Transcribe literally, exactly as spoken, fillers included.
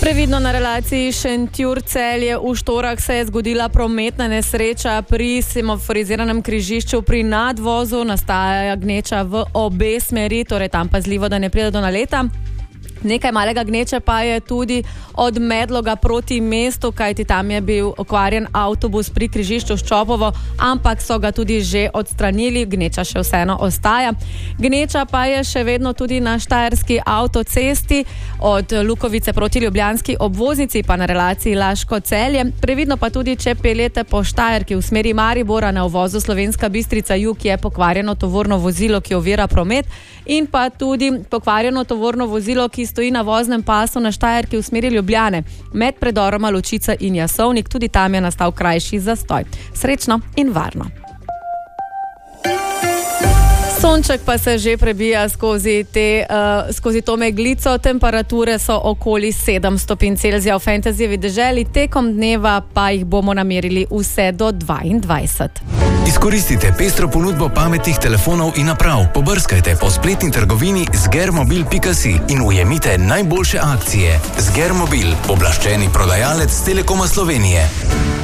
Previdno na relaciji Šentjur-Celje v Štorah se je zgodila prometna nesreča pri semaforiziranem križišču pri nadvozu. Nastaja gneča v obe smeri, torej tam pazljivo, da ne pride do naleta. Nekaj malega gneče pa je tudi od Medloga proti mestu, kajti tam je bil okvarjen avtobus pri križišču s Čopovo, ampak so ga tudi že odstranili, gneča še vseeno ostaja. Gneča pa je še vedno tudi na štajerski avtocesti od Lukovice proti ljubljanski obvoznici pa na relaciji Laško-Celje. Previdno pa tudi, če peljete po Štajerki v smeri Maribora na uvozu Slovenska Bistrica jug je pokvarjeno tovorno vozilo, ki ovira promet, in pa tudi pokvarjeno tovorno vozilo, ki stoji na voznem pasu na Štajerki v smeri Ljubljane med predoroma Ločica in Jasovnik. Tudi tam je nastal krajši zastoj. Srečno in varno. Sonček pa se že prebija skozi, te, uh, skozi to meglico. Temperature so okoli sedem stopinj Celzija v Fantasyjevi deželi, tekom dneva pa jih bomo namerili vse do dvaindvajset. Izkoristite pestro ponudbo pametnih telefonov in naprav. Pobrskajte po spletni trgovini zgermobil pika si in ujemite najboljše akcije. Zgermobil, oblaščeni prodajalec Telekoma Slovenije.